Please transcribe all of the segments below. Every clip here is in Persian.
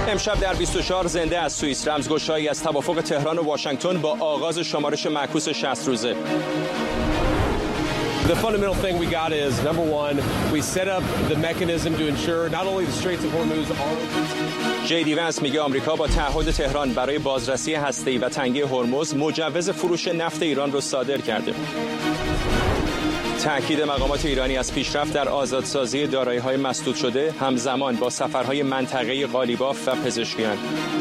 امشب در 24 زنده از سوئیس رمزگشایی از توافق تهران و واشنگتن با آغاز شمارش معکوس 60 روزه. The fundamental thing we got is, number one, we set up the mechanism to ensure not only the Straits of Hormuz are... جی دی ونس میگه آمریکا با تعهد تهران برای بازرسی هسته‌ای و تنگی هرمز مجوز فروش نفت ایران رو صادر کرده. تأکید مقامات ایرانی از پیشرفت در آزادسازی دارایی‌های مسدود شده همزمان با سفرهای منطقه‌ای قالیباف و پزشکیان.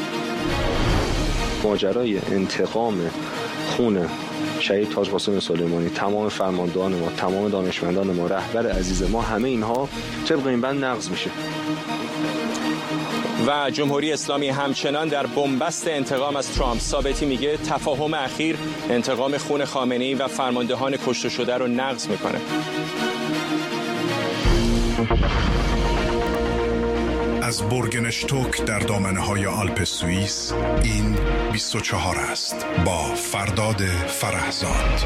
ماجرای انتقام خون شهید تاج قاسم سلیمانی، تمام فرماندهان ما، تمام دانشمندان ما، رهبر عزیز ما، همه اینها طبق این بند نقض میشه. و جمهوری اسلامی همچنان در بنبست انتقام از ترامپ. ثابتی میگه تفاهم اخیر انتقام خون خامنه‌ای و فرماندهان کشته شده رو نقض میکنه. از بورگنشتوک در دامنه‌های آلپ سوئیس این 24 است با فرداد فرهزاد.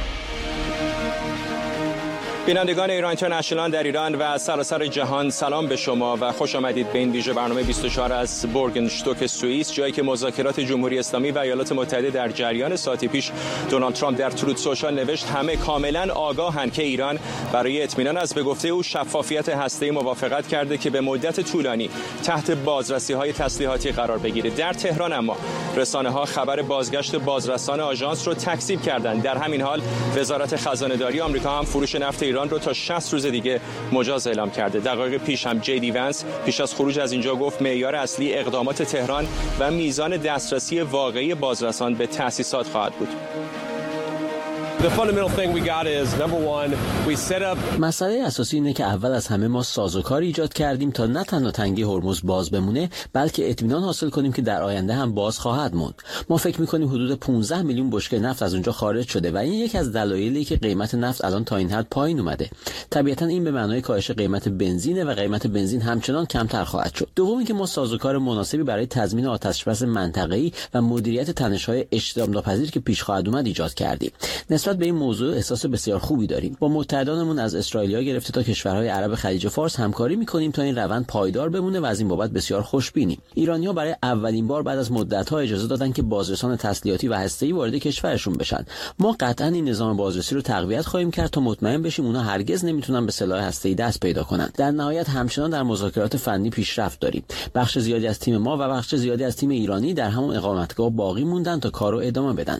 بینندگان ایران اینترنشنال در ایران و سراسر جهان سلام به شما و خوش آمدید به این ویژه برنامه 24 از بورگنشتوک سوئیس، جایی که مذاکرات جمهوری اسلامی و ایالات متحده در جریان. ساعتی پیش دونالد ترامپ در تروت سوشال نوشت همه کاملا آگاهند که ایران برای اطمینان از به گفته او شفافیت هسته‌ای موافقت کرده که به مدت طولانی تحت بازرسی‌های تسلیحاتی قرار بگیره. در تهران اما رسانه‌ها خبر بازگشت بازرسان آژانس رو تکذیب کردند. در همین حال وزارت خزانه‌داری آمریکا هم فروش نفت ایران رو تا 60 روز دیگه مجاز اعلام کرده. دقایق پیش هم جی دی ونس پیش از خروج از اینجا گفت معیار اصلی اقدامات تهران و میزان دسترسی واقعی بازرسان به تأسیسات خواهد بود. The fundamental thing we got is, number one, we set up... مسئله اساسی اینه که اول از همه ما سازوکار ایجاد کردیم تا نه تنها تنگی هرمز باز بمونه، بلکه اطمینان حاصل کنیم که در آینده هم باز خواهد موند. ما فکر می‌کنیم حدود 15 میلیون بشکه نفت از اونجا خارج شده و این یکی از دلایلی که قیمت نفت الان تا این حد پایین اومده. طبیعتاً این به معنای کاهش قیمت بنزینه و قیمت بنزین همچنان کمتر خواهد شد. دوم اینکه ما سازوکار مناسبی برای تضمین آتش‌بس منطقه‌ای و مدیریت تنش‌های اجتناب‌ناپذیر که پیش خواهد اومد ایجاد کردیم. نسبت به این موضوع احساس بسیار خوبی داریم. با متحدانمون از اسرائیل گرفته تا کشورهای عرب خلیج فارس همکاری می‌کنیم تا این روند پایدار بمونه و از این بابت بسیار خوشبینیم. ایرانی‌ها برای اولین بار بعد از مدت‌ها اجازه دادن که بازرسان تسلیحاتی و هسته‌ای وارد کشورشون بشن. ما قطعاً این نظام بازرسی رو تقویت خواهیم کرد تا مطمئن بشیم اونها هرگز نمیتونن به سلاح هسته‌ای دست پیدا کنن. در نهایت همچنان در مذاکرات فنی پیشرفت داریم. بخش زیادی از تیم ما و بخش زیادی از تیم ایرانی در همون اقامتگاه باقی موندن تا کارو ادامه بدن.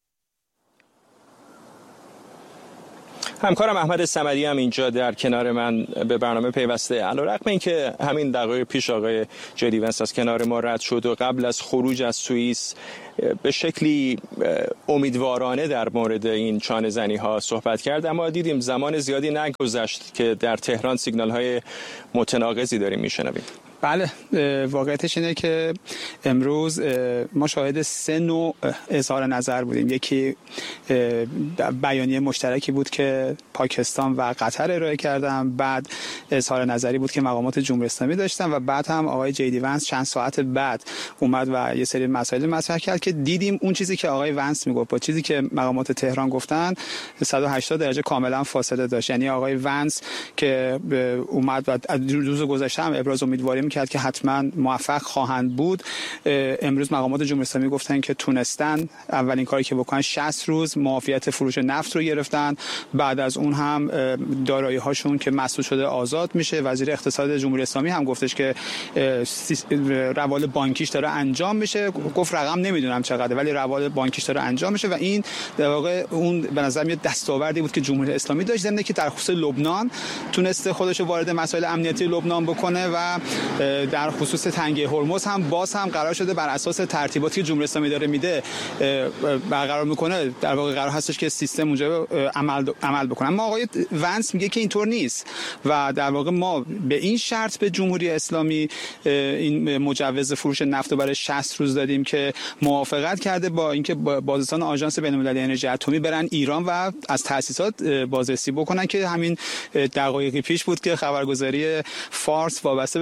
همکارم احمد صمدی هم اینجا در کنار من به برنامه پیوسته. علیرغم اینکه همین دقایق پیش آقای جی دی ونس از کنار ما رد شد و قبل از خروج از سوئیس به شکلی امیدوارانه در مورد این چانه زنی ها صحبت کرد، اما دیدیم زمان زیادی نگذشت که در تهران سیگنال های متناقضی داریم میشنویم. بله، واقعیتش اینه که امروز ما شاهد 3 نوع اظهار نظر بودیم. یکی بیانیه مشترکی بود که پاکستان و قطر ارائه کردن، بعد اظهار نظری بود که مقامات جمهوری اسلامی داشتن و بعد هم آقای جی دی ونس چند ساعت بعد اومد و یه سری مسائل مطرح کرد که دیدیم اون چیزی که آقای ونس میگفت با چیزی که مقامات تهران گفتن 180 درجه کاملا فاصله داشت. یعنی آقای ونس که اومد و روز گذشته هم ابراز امیدواری کرد که حتما موفق خواهند بود، امروز مقامات جمهوری اسلامی گفتن که تونستن اولین کاری که بکنن 60 روز معافیت فروش نفت رو گرفتن. بعد از اون هم دارایی هاشون که مسدود شده آزاد میشه. وزیر اقتصاد جمهوری اسلامی هم گفتش که روال بانکیش داره انجام میشه. گفت رقم نمیدونم چقدره ولی روال بانکیش داره انجام میشه و این در واقع اون به نظر میاد دستاوردی بود که جمهوری اسلامی داشت، ضمن که در خصوص لبنان تونسته خودش وارد مسائل امنیتی لبنان بکنه و در خصوص تنگی هرمز هم باز هم قرار شده بر اساس ترتیباتی که جمهوری اسلامی داره میده برقرار میکنه. در واقع قرار هستش که سیستم اونجا عمل بکنه. اما آقای ونس میگه که اینطور نیست و در واقع ما به این شرط به جمهوری اسلامی این مجوز فروش نفت رو برای 60 روز دادیم که موافقت کرده با اینکه بازرسان آژانس بین‌المللی انرژی اتمی برن ایران و از تأسیسات بازرسی بکنن که همین دقایقی پیش بود که خبرگزاری فارس وابسته به سپاه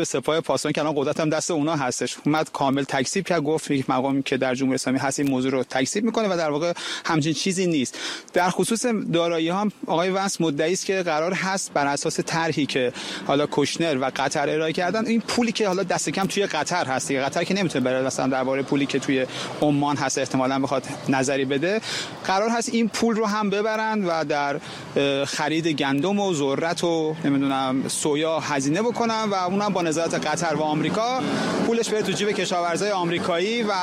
پاسداران که الان قدرت هم دست اونا هستش اومد کامل تکذیب کرد، گفت یک مقامی که در جمهوری اسلامی هست این موضوع رو تکذیب میکنه و در واقع همچین چیزی نیست. در خصوص دارایی ها هم آقای ونس مدعی است که قرار هست بر اساس طرحی که حالا کوشنر و قطر ارائه کردن، این پولی که حالا دست کم توی قطر هست، قطر که نمیتونه بره مثلا درباره پولی که توی عمان هست احتمالاً بخواد نظری بده، قرار هست این پول رو هم ببرن و در خرید گندم و ذرت و نمیدونم سویا هزینه بکنن و اونم با نظارت قطر و آمریکا پولش بره تو جیب کشاورزای آمریکایی و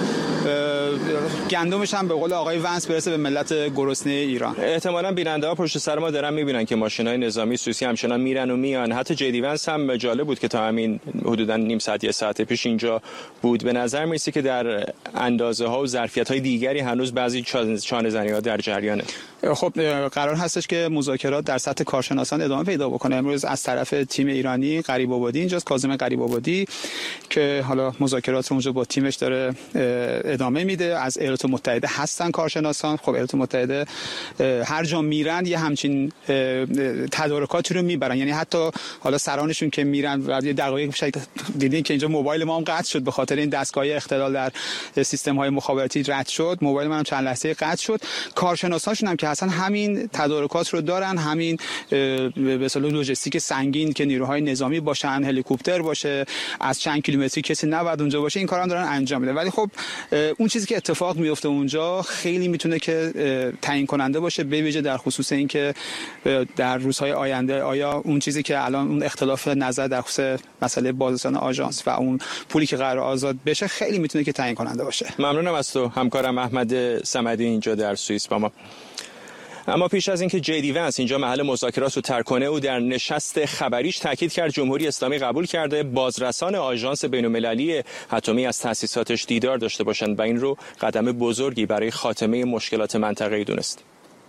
گندمش هم به قول آقای ونس برسه به ملت گرسنه ایران. احتمالاً بیننده‌ها پشت سر ما دارن میبینن که ماشینای نظامی سوئیسی همچنان میرن و میان. حتی جدی ونس هم جالب بود که تا همین حدوداً نیم ساعت یه ساعت پیش اینجا بود. به نظر میرسه که در اندازه‌ها و ظرفیت‌های دیگری هنوز بعضی چانه‌زنی‌ها در جریانه. خب قرار هستش که مذاکرات در سطح کارشناسان ادامه پیدا بکنه. امروز از طرف تیم ایرانی غریب آبادی اینجاست، کاظم غریب آبادی که حالا مذاکرات رو اونجا با تیمش داره ادامه میده. از ایالات متحده هستن کارشناسان. خب ایالات متحده هر جا میرن یه همچین تدارکاتی رو میبرن، یعنی حتی حالا سرانشون که میرن و یه دقایق دیدین که اینجا موبایل ما هم قطع شد به خاطر این دستگاه اختلال در سیستم های مخابراتی رد شد، موبایل من هم چند لحظه قطع شد. کارشناسانشون هم که اصلا همین تدارکات رو دارن، همین به اصطلاح لوجستیک سنگین که نیروهای نظامی باشن، هلیکوپتر باشه، از چند کیلومتری کسی نباید اونجا باشه، این کارا هم دارن انجام میدن. ولی خب اون چیزی که اتفاق میفته اونجا خیلی میتونه که تعیین کننده باشه، به ویژه در خصوص اینکه در روزهای آینده آیا اون چیزی که الان اون اختلاف نظر در خصوص مسئله بازرسان آژانس و اون پولی که قرار آزاد بشه خیلی میتونه که تعیین کننده باشه. ممنونم از تو همکارم احمد صمدی اینجا در سوئیس با ما. اما پیش از اینکه جدی ونس اینجا محل مذاکرات رو ترک کنه، او در نشست خبریش تاکید کرد جمهوری اسلامی قبول کرده بازرسان آژانس بین‌المللی اتمی از تأسیساتش دیدار داشته باشند و این رو قدم بزرگی برای خاتمه مشکلات منطقه‌ای دونست.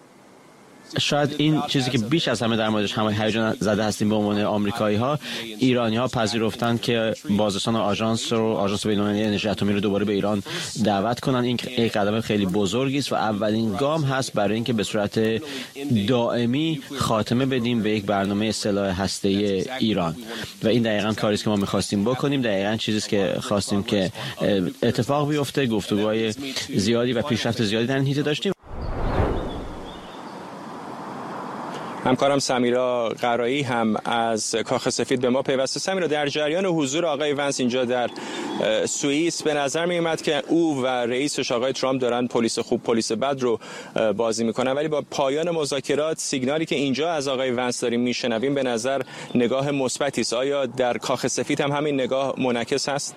شاید این چیزی که بیش از همه در موردش همه هیجان زده هستیم به عنوان آمریکایی‌ها، ایرانی‌ها پذیرفتن که بازرسان آژانس بین‌المللی انرژی اتمی رو دوباره به ایران دعوت کنن. این یک قدم خیلی بزرگی است و اولین گام هست برای اینکه به صورت دائمی خاتمه بدیم به یک برنامه سلاح هسته‌ای ایران و این دقیقاً کاری است که ما می‌خواستیم بکنیم، دقیقاً چیزی است که خواستیم که اتفاق بیفته. گفتگوهای زیادی و پیشرفت زیادی در این حیطه داشتیم. همکارم سمیرا قرایی هم از کاخ سفید به ما پیوسته. سمیرا، در جریان حضور آقای ونس اینجا در سوئیس به نظر می اومد که او و رئیسش آقای ترامپ دارن پلیس خوب پلیس بد رو بازی میکنن، ولی با پایان مذاکرات سیگنالی که اینجا از آقای ونس داریم میشنویم به نظر نگاه مثبتی است. آیا در کاخ سفید هم همین نگاه منعکس هست؟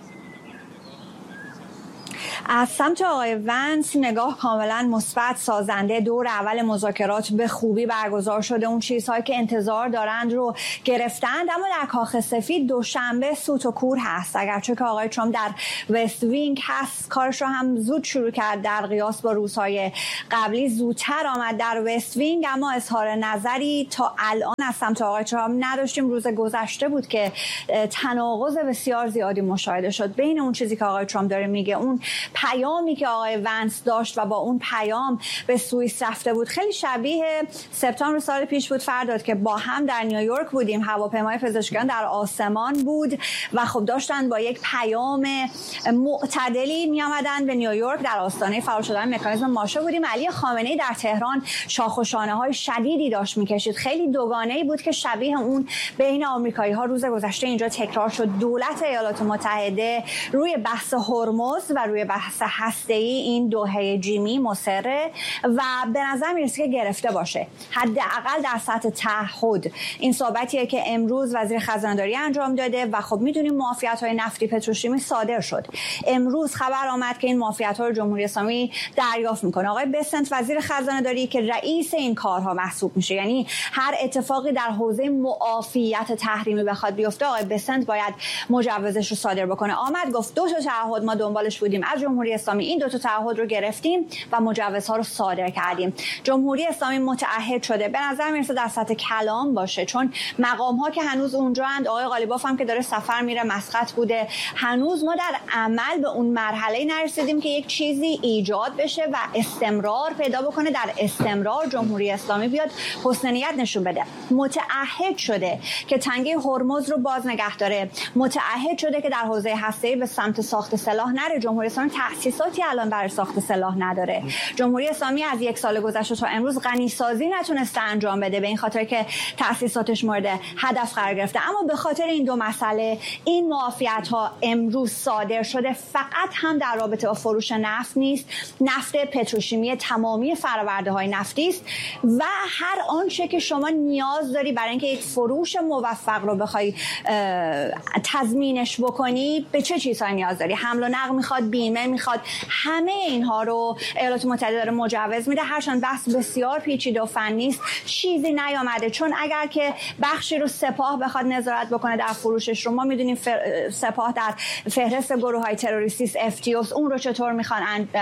از سمت آقای ونس نگاه کاملا مثبت، سازنده. دور اول مذاکرات به خوبی برگزار شده، اون چیزهایی که انتظار دارند رو گرفتند. اما در کاخ سفید دوشنبه سوت و کور هست، اگرچه که آقای ترامپ در وست وینگ هست، کارش رو هم زود شروع کرد در قیاس با روزهای قبلی، زودتر آمد در وست وینگ، اما اظهار نظری تا الان از سمت آقای ترامپ نداشتیم. روز گذشته بود که تناقض بسیار زیادی مشاهده شد بین اون چیزی که آقای ترامپ داره میگه، اون پیامی که آقای ونس داشت و با اون پیام به سوئیس رفته بود. خیلی شبیه سپتامبر سال پیش بود فرداد که با هم در نیویورک بودیم، هواپیمای پزشکیان در آسمان بود و خب داشتن با یک پیام معتدلی می آمدن به نیویورک. در آستانه فعال شدن مکانیزم ماشه بودیم. علی خامنه‌ای در تهران شاخ و شانه های شدیدی داشت میکشید. خیلی دوگانه‌ای بود که شبیه اون بین آمریکایی‌ها روز گذشته اینجا تکرار شد. دولت ایالات متحده روی بحث هرمز و روی بحث هسته‌ای این دوحه جیمی مصره و به نظر میرسه که گرفته باشه، حداقل در سطح تعهد. این صحبتیه که امروز وزیر خزانه‌داری انجام داده و خب میدونیم معافیت‌های نفتی پتروشیمی صادر شد. امروز خبر آمد که این معافیت‌ها رو جمهوری اسلامی دریافت میکنه. آقای بسنت وزیر خزانه‌داری که رئیس این کارها محسوب میشه، یعنی هر اتفاقی در حوزه معافیت تحریمی بخواد بیفته آقای بسنت باید مجوزش رو صادر بکنه. آمد گفت 2 تا تعهد ما دنبالش بودیم از جمهوری اسلامی این دو تا تعهد رو گرفتیم و مجوزها رو صادر کردیم. جمهوری اسلامی متعهد شده، به نظر میرسه در سطح کلام باشه، چون مقام ها که هنوز اونجا اند، آقای قالیباف هم که داره سفر میره مسقط بوده، هنوز ما در عمل به اون مرحله نرسیدیم که یک چیزی ایجاد بشه و استمرار پیدا بکنه، در استمرار جمهوری اسلامی بیاد حسن نیت نشون بده. متعهد شده که تنگه هرمز رو باز نگه داره، متعهد شده که در حوزه هسته‌ای به سمت ساخت سلاح نره. جمهوری اسلامی تأسیساتی الان برای ساخت سلاح نداره. جمهوری اسلامی از یک سال گذشته تا امروز غنیسازی نتونسته انجام بده، به این خاطر که تأسیساتش مورد هدف قرار گرفته. اما به خاطر این دو مسئله این معافیت‌ها امروز صادر شده. فقط هم در رابطه با فروش نفت نیست، نفت پتروشیمی تمامی فرآورده‌های نفتی است و هر آنچه که شما نیاز داری برای اینکه یک فروش موفق رو بخوای تضمینش بکنی، به چه چیزهایی نیاز داری؟ حمل و نقل میخواد، بیمه میخواد، همه اینها رو ایالات متحده داره مجوز میده. هرچند بحث بسیار پیچیده و فنی است، چیزی نیامده، چون اگر که بخشی رو سپاه بخواد نظارت بکنه در فروشش رو، ما میدونیم سپاه در فهرست گروه‌های تروریستی است، FTOs، اون رو چطور میخوان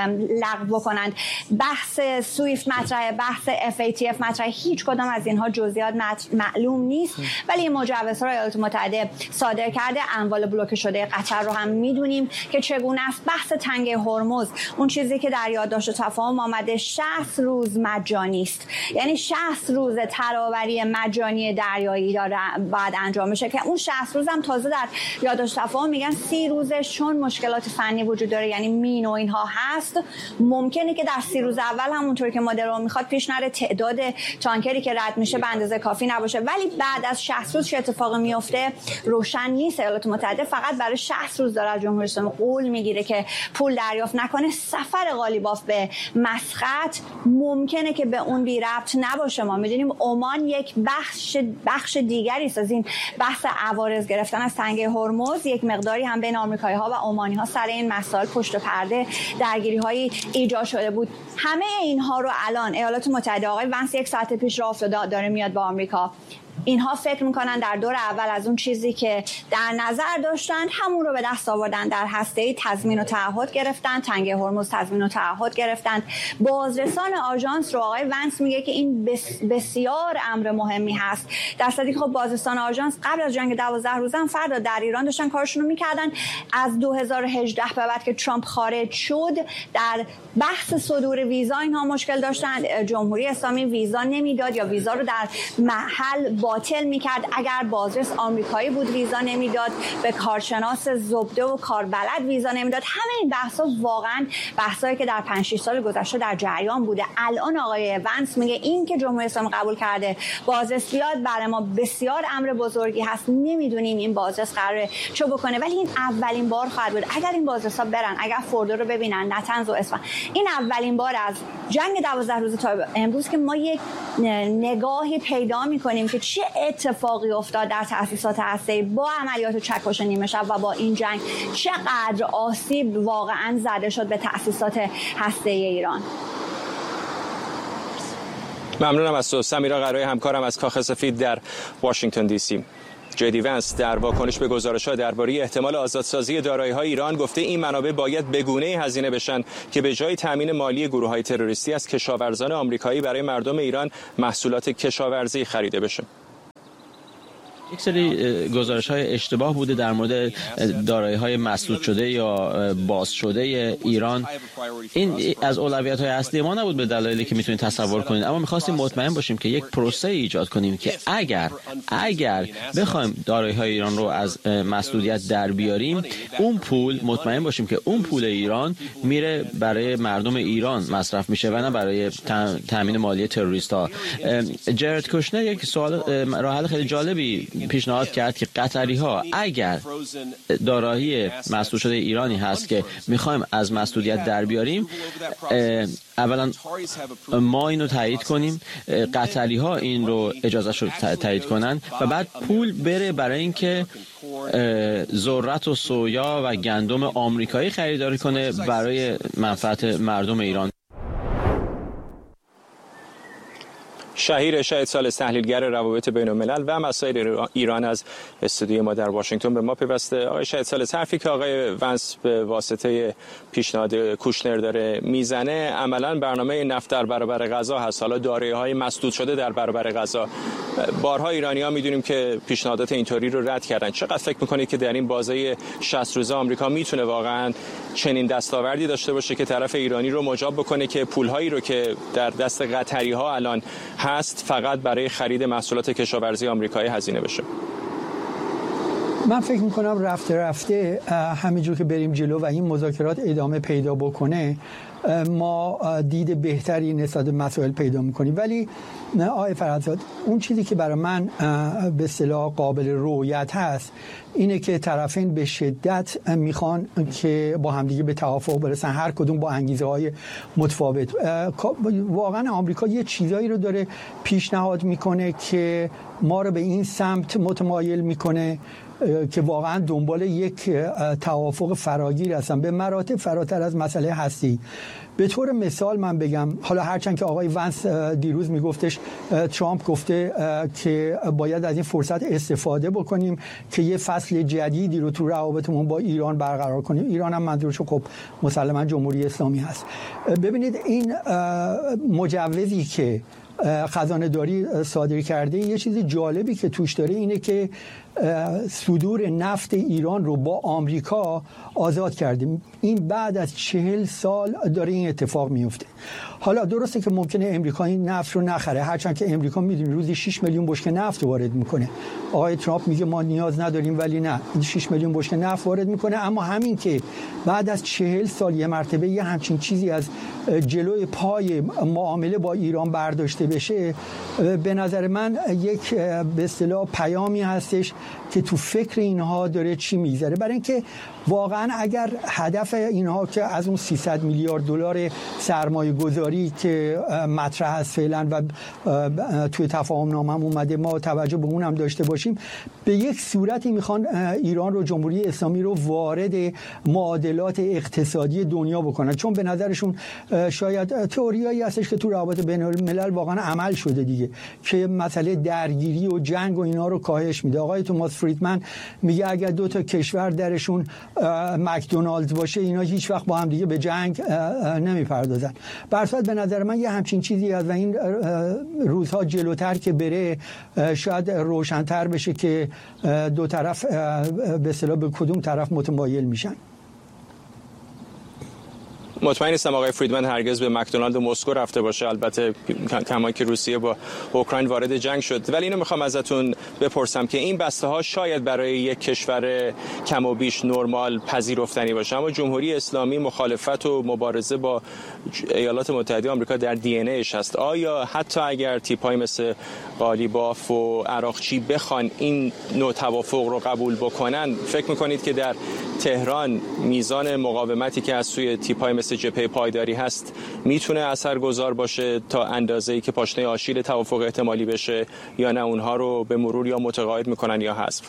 لغو بکنند. بحث سویفت مطرحه، بحث FATF مطرحه، هیچ کدام از اینها جزئیات معلوم نیست، ولی این مجوزها رو ایالات متحده صادر کرده. اموال بلوکه شده قطر رو هم میدونیم که چگونه است. بحث تنگه هرمز، اون چیزی که در یادداشت تفاهم آمده 60 روز مجانی است، یعنی 60 روز تراوری مجانی دریایی داره بعد انجام میشه، که اون 60 روز هم تازه در یادداشت تفاهم میگن 30 روزش چون مشکلات فنی وجود داره، یعنی مین و اینها هست، ممکنه که در 30 روز اول همونطور که مدل میخواد پیش نره، تعداد تانکری که رد میشه به اندازه کافی نباشه، ولی بعد از 60 روز چه اتفاقی میفته روشن نیست. ایالات متحده فقط برای 60 روز داره از جمهوری اسلامی قول میگیره که پول دریافت نکنه. سفر قالیباف به مسقط ممکنه که به اون بی ربط نباشه. ما میدونیم عمان یک بخش دیگری است از این بحث عوارض گرفتن از تنگه هرمز. یک مقداری هم بین آمریکایی‌ها و عمانی‌ها سر این مسائل پشت پرده درگیری‌هایی ایجاد شده بود. همه اینها رو الان ایالات متحده، آقای ونس یک ساعت پیش راه افتاده داره میاد با آمریکا، اینها فکر میکنن در دور اول از اون چیزی که در نظر داشتن همون رو به دست آوردن. در هسته‌ای تضمین و تعهد گرفتن، تنگه هرمز تضمین و تعهد گرفتن. بازرسان آژانس رو آقای ونس میگه که این بسیار امر مهمی هست، در صورتی که خب بازرسان آژانس قبل از جنگ 12 روزه هم فردا در ایران داشتن کارشون رو میکردن. از 2018 به بعد که ترامپ خارج شد در بحث صدور ویزا اینها مشکل داشتن. جمهوری اسلامی ویزا نمیداد یا ویزا رو در محل باطل میکرد. اگر بازرس آمریکایی بود ویزا نمیداد، به کارشناس زبده و کاربلد ویزا نمیداد. همه این بحثا واقعا بحثایی که در 5-6 سال گذشته در جریان بوده. الان آقای ونس میگه این که جمهوری اسلامی قبول کرده بازرس بیاد برای ما بسیار امر بزرگی هست. نمیدونیم این بازرس قراره چه بکنه، ولی این اولین بار خواهد بود. اگر این بازرسا برن، اگر فوردو رو ببینن، نتنز و اصفهان، این اولین بار از جنگ 12 روزه تا امروز که ما یک نگاهی پیدا میکنیم که چه اتفاقی افتاد در تأسیسات هسته‌ای با عملیات چکش نیمه شب و با این جنگ، چقدر آسیب واقعا زده شد به تأسیسات هسته‌ای ایران. ممنونم از تو سمیرا قرایی، همکارم از کاخ سفید در واشنگتن دی سی. جدی ونس در واکنش به گزارش‌ها درباره احتمال آزادسازی دارایی‌های ایران گفته این منابع باید به گونه‌ای هزینه بشن که به جای تامین مالی گروه‌های تروریستی از کشاورزان آمریکایی برای مردم ایران محصولات کشاورزی خریده بشه. یک سری گزارش‌های اشتباه بوده در مورد دارایی‌های مسدود شده یا باز شده ایران. این از اولویت‌های اصلی ما نبود به دلایلی که میتونید تصور کنید، اما می‌خواستیم مطمئن باشیم که یک پروسه ایجاد کنیم که اگر بخوایم دارایی‌های ایران رو از مسدودیت در بیاریم، اون پول مطمئن باشیم که اون پول ایران میره برای مردم ایران مصرف میشه و نه برای تامین مالی تروریست‌ها. جرد کوشنر یک سوال راه حل خیلی جالبی پیشنهاد کرد که قطری‌ها اگر دارایی مسدود شده ایرانی هست که میخوایم از مسدودیت در بیاریم، اولا ما اینو تایید کنیم، قطری‌ها این رو اجازه شد تایید کنن و بعد پول بره برای اینکه ذرت و سویا و گندم آمریکایی خریداری کنه برای منفعت مردم ایران. شهیر ثالث، تحلیلگر روابط بین‌الملل و مسائل ایران از استودیوی ما در واشنگتن به ما پیوسته. آقای شهید ثالث، حرفی که آقای ونس به واسطه پیشنهاد کوشنر داره میزنه عملاً برنامه نفت در برابر غزه هست، حالا دارایی‌های مسدود شده در برابر غزه. بارها ایرانی‌ها می‌دونیم که پیشنهادات اینطوری رو رد کردن. چقدر فکر می‌کنید که در این بازه 60 روزه آمریکا میتونه واقعاً چنین دستاوردی داشته باشه که طرف ایرانی رو مجاب بکنه که پول‌هایی رو که در دست قطری‌ها الان هست فقط برای خرید محصولات کشاورزی آمریکایی هزینه بشه؟ من فکر میکنم رفته رفته همینجور که بریم جلو و این مذاکرات ادامه پیدا بکنه ما دید بهتری نسبت به مسائل پیدا میکنیم. ولی آقای فرزاد، اون چیزی که برای من به اصطلاح قابل رؤیت هست اینه که طرفین به شدت میخوان که با همدیگه به توافق برسن، هر کدوم با انگیزه‌های متفاوت. واقعا آمریکا یه چیزایی رو داره پیشنهاد میکنه که ما رو به این سمت متمایل میکنه که واقعا دنبال یک توافق فراگیر هستن، به مراتب فراتر از مسئله هستی. به طور مثال من بگم، حالا هرچند که آقای ونس دیروز میگفتش، ترامپ گفته که باید از این فرصت استفاده بکنیم که یه فصل جدیدی رو تو روابطمون با ایران برقرار کنیم. ایران هم منظورش خب مسلما جمهوری اسلامی هست. ببینید این مجوزی که خزانه داری صادر کرده، یه چیز جالبی که توش داره اینه که صدور نفت ایران رو با آمریکا آزاد کردیم. این بعد از 40 سال داره این اتفاق میفته. حالا درسته که ممکنه امریکا این نفت رو نخره، هرچند که امریکا میدونی روزی 6 میلیون بشکه نفت وارد میکنه. آقای ترامپ میگه ما نیاز نداریم، ولی نه، 6 میلیون بشکه نفت وارد میکنه. اما همین که بعد از 40 سال یه مرتبه یه همچین چیزی از جلوی پای معامله با ایران برداشته بشه، به نظر من یک به اصطلاح پیامی هستش که تو فکر اینها داره چی میذاره. برای اینکه واقعا اگر هدف اینها که از اون 300 میلیارد دلار سرمایه گذاری که مطرح است فعلا و توی تفاهم نامه هم اومده ما توجه به اون هم داشته باشیم، به یک صورتی میخوان ایران رو، جمهوری اسلامی رو، وارد معادلات اقتصادی دنیا بکنن. چون به نظرشون شاید تئوریایی هستش که تو روابط بین الملل واقعا عمل شده دیگه، که مسئله درگیری و جنگ و اینا رو کاهش میده. آقای توماس فریدمن میگه اگر دو تا کشور درشون مکدونالدز باشه اینا هیچ وقت با هم دیگه به جنگ نمیپردازن. برصد به نظر من یه همچین چیزی هست و این روزها جلوتر که بره شاید روشن‌تر بشه که دو طرف به اصطلاح به کدوم طرف متمایل میشن. مطمئن نیستم آقای فریدمن هرگز به مکدونالد مسکو رفته باشه، البته کما که روسیه با اوکراین وارد جنگ شد. ولی اینو میخوام ازتون بپرسم که این بسته ها شاید برای یک کشور کم و بیش نرمال پذیرفتنی باشه، اما جمهوری اسلامی مخالفت و مبارزه با ایالات متحده آمریکا در دی ان ایش هست. آیا حتی اگر تیپ‌های مثل قالیباف و عراقچی بخوان این نوع توافق رو قبول بکنن، فکر میکنید که در تهران میزان مقاومتی که از سوی تیپ‌های مثل جبهه پایداری هست میتونه اثرگذار باشه تا اندازه‌ای که پاشنه آشیل توافق احتمالی بشه، یا نه اونها رو به مرور یا متقاعد میکنن یا حذف؟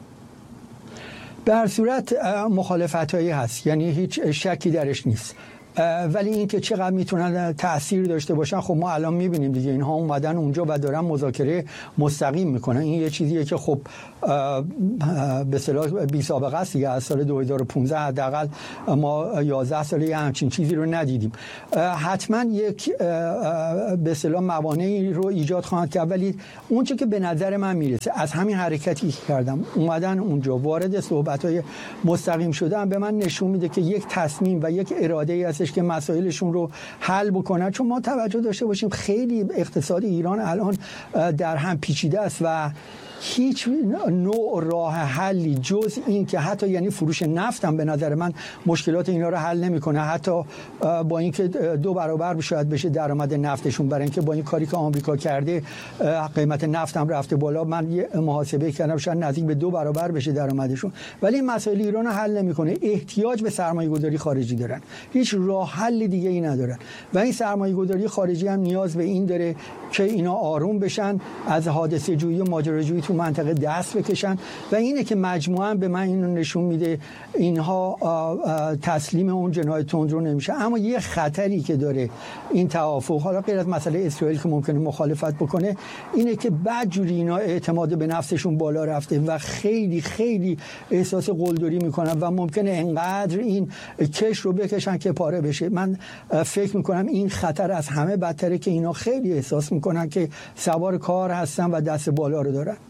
به هر صورت مخالفتایی هست، یعنی هیچ شکی درش نیست. ولی این که چقدر میتونن تأثیر داشته باشن، خب ما الان میبینیم دیگه، اینها اومدن اونجا و دارن مذاکره مستقیم میکنن. این یه چیزیه که خب به اصطلاح بی سابقه است دیگه. از سال 2015 حداقل ما 11 ساله یه همچین چیزی رو ندیدیم. حتما یک به اصطلاح موانعی رو ایجاد خواهند کرد، ولی اون چه که به نظر من میرسه از همین حرکتی که کردم اومدن اونجا وارد صحبت‌های مستقیم شدن، به من نشون میده که یک تصمیم و یک اراده‌ای هستش که مسائلشون رو حل بکنن. چون ما توجه داشته باشیم خیلی اقتصاد ایران الان در هم پیچیده است و هیچ نوع راه حلی جز این که حتی یعنی فروش نفت هم به نظر من مشکلات اینا رو حل نمیکنه، حتی با اینکه 2 برابر شاید بشه درآمد نفتشون، برای اینکه با این کاری که آمریکا کرده قیمت نفت هم رفته بالا. من یه محاسبه کردم شاید نزدیک به 2 برابر بشه درآمدشون، ولی این مسائل ایران رو حل نمیکنه. احتیاج به سرمایه‌گذاری خارجی دارن، هیچ راه حل دیگه ای ندارن و این سرمایه‌گذاری خارجی هم نیاز به این داره که اینا آروم بشن، از حادثه جویی و ماجراجویی تو منطقه دست بکشن و اینه که مجموعاً به من اینو نشون میده اینها تسلیم اون جناح تندرو نمیشه. اما یه خطری که داره این توافق، حالا غیر از مسئله اسرائیل که ممکنه مخالفت بکنه، اینه که بعد جوری اینا اعتماد به نفسشون بالا رفته و خیلی خیلی احساس قلدری میکنن و ممکنه انقدر این کش رو بکشن که پاره بشه. من فکر میکنم این خطر از همه بدتره که اینا خیلی احساس میکنن که سوار کار هستن و دست بالا رو دارن.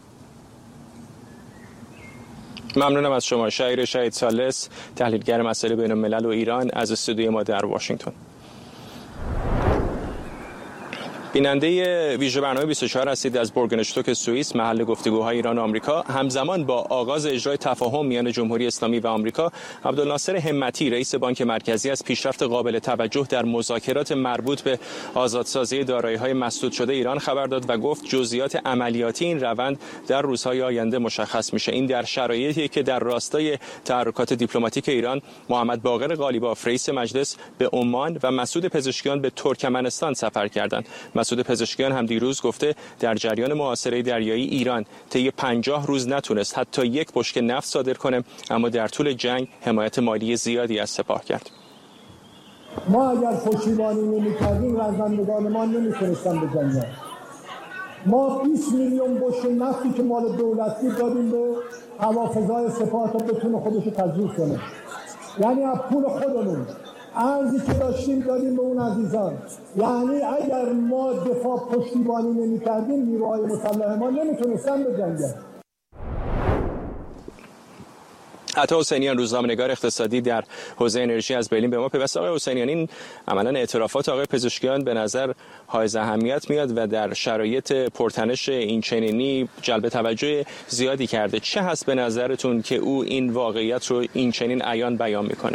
ممنونم از شما شهیر شهید ثالث، تحلیلگر مسائل بین الملل و ایران از استودیوی ما در واشنگتن. بیننده ویژه برنامه 24 هستید از بورگنشتوک سوئیس، محل گفتگوهای ایران و آمریکا. همزمان با آغاز اجرای تفاهم میان جمهوری اسلامی و آمریکا، عبدالناصر همتی رئیس بانک مرکزی از پیشرفت قابل توجه در مذاکرات مربوط به آزادسازی دارایی‌های مسدود شده ایران خبر داد و گفت جزئیات عملیاتی این روند در روزهای آینده مشخص میشه. این در شرایطی که در راستای تحرکات دیپلماتیک ایران محمد باقر قالیباف رئیس مجلس به عمان و مسعود پزشکیان به ترکمنستان سفر کردند. مسعود پزشکیان هم دیروز گفته در جریان محاصره دریایی ایران طی 50 روز نتونست حتی یک بشکه نفت صادر کنه، اما در طول جنگ حمایت مالی زیادی از سپاه کرد. ما اگر پشتیبانی نمی‌کردیم رزمندگان ما نمی‌تونستن بجنگن. ما 20 میلیون بشکه نفتی که مال دولتی دادیم به هوافضای سپاه تا بتونه خودش رو تجهیز کنه، یعنی از پول خودمون ارزی که داشتیم دادیم به اون عزیزان. یعنی اگر ما دفاع پشتیبانی نمی کردیم نیروهای مسلح ما نمیتونستن بجنگن. عطا حسینیان روزنامه‌نگار اقتصادی در حوزه انرژی از برلین به ما پیوسته. آقای حسینیان، این عملاً اعترافات آقای پزشکیان به نظر حائز اهمیت میاد و در شرایط پرتنش این چنینی جلب توجه زیادی کرده. چه هست به نظرتون که او این واقعیت رو این چنین عیان بیان میکنه؟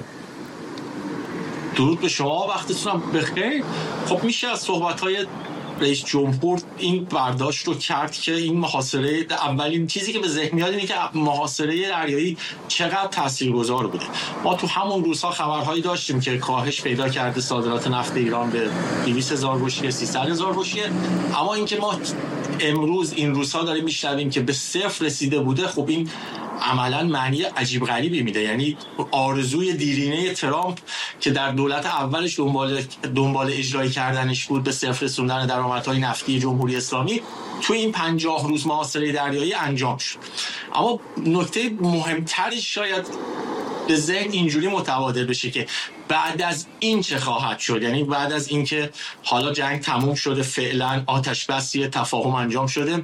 درود به شما، وقتتونم بخیر. خب میشه از صحبت‌های رئیس جمهور این برداشت رو کرد که این محاصره، اولین چیزی که به ذهن میاد اینه که محاصره دریایی چقدر تاثیرگذار بوده. ما تو همون روزها خبرهایی داشتیم که کاهش پیدا کرده صادرات نفت ایران به 200,000 بشکه 300,000 بشکه، اما اینکه ما امروز این روزها داریم میشنویم که به صفر رسیده بوده، خب این عملا معنی عجیب غریبی میده. یعنی آرزوی دیرینه ترامپ که در دولت اولش دنبال اجرایی کردنش بود به صفر رسوندن درآمدهای نفتی جمهوری اسلامی، تو این 50 روز محاصره دریایی انجام شد. اما نکته مهمترش شاید به ذهن اینجوری متبادر بشه که بعد از این چه خواهد شد. یعنی بعد از اینکه حالا جنگ تموم شده، فعلا آتش بس، تفاهم انجام شده،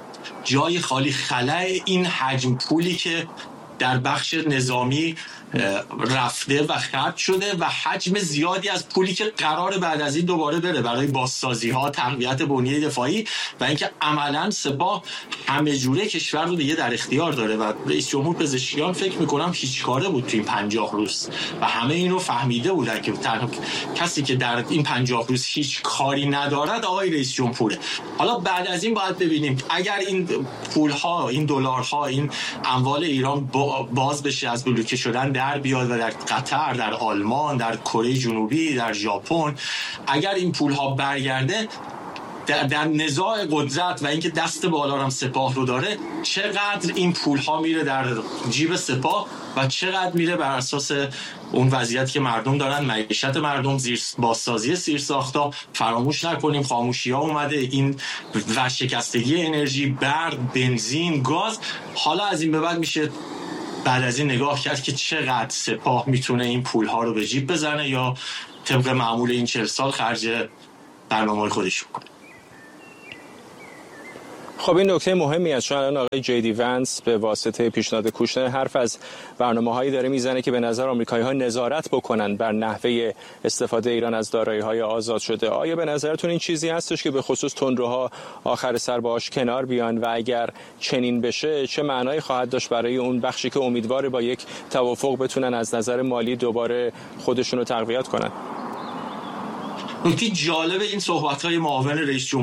جای خالی خلأ این حجم پولی که در بخش نظامی رفته و خرج شده و حجم زیادی از پولی که قراره بعد از این دوباره بره برای بازسازی ها، تقویت بنیه دفاعی و اینکه عملا سپاه همه جوره کشور رو دیگه در اختیار داره. و رئیس جمهور پزشکیان فکر میکنم هیچ کاره بود تو این 50 روز و همه اینو فهمیده بودن که تنها کسی که در این 50 روز هیچ کاری ندارد آقای رئیس جمهوره. حالا بعد از این باید ببینیم اگر این پول ها، این دلارها، این اموال ایران باز بشه، از بلوکه شدن در بیاد و در قطر، در آلمان، در کره جنوبی، در ژاپن، اگر این پول ها برگرده در نزاع قدرت و اینکه دست بالا هم سپاه رو داره، چقدر این پول ها میره در جیب سپاه و چقدر میره بر اساس اون وضعیتی که مردم دارن، معیشت مردم، بازسازی زیرساخت‌ها. فراموش نکنیم خاموشی‌ها اومده، این ورشکستگی انرژی، برق، بنزین، گاز. حالا از این به بعد میشه بعد از این نگاه کرد که چقدر سپاه میتونه این پولها رو به جیب بزنه یا طبق معمول این 40 سال خرج برنامه‌های خودش کنه. خب این نکته مهمی است، چون الان آقای جی ونس به واسطه پیشنهاد کوشنر حرف از برنامه‌هایی داره میزنه که به نظر آمریکایی‌ها نظارت بکنن بر نحوه استفاده ایران از دارایی‌های آزاد شده. آیا به نظرتون این چیزی هستش که به خصوص تندروها آخر سر باهاش کنار بیان و اگر چنین بشه چه معنایی خواهد داشت برای اون بخشی که امیدواره با یک توافق بتونن از نظر مالی دوباره خودشون رو تقویت کنن؟ نکته جالب این صحبت‌های معاون رئیس جمهور